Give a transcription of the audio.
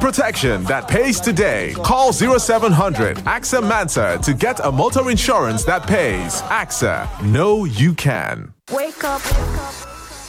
protection that pays today. Call 0700 AXA Mansa to get a motor insurance that pays. AXA, know you can. Wake up, wake up.